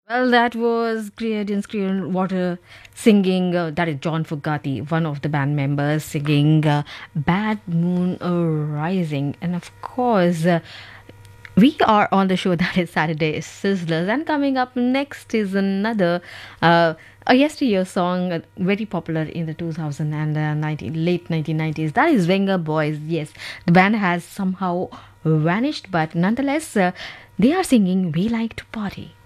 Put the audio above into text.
Well, that was Creedence Clearwater singing. That is John Fogerty, one of the band members, singing "Bad Moon Rising," and of course, we are on the show that is Saturday Sizzlers, and coming up next is another a yesteryear song, very popular in the 2019 late 1990s. That is Venga Boys. Yes, the band has somehow vanished, but nonetheless, they are singing "We Like to Party."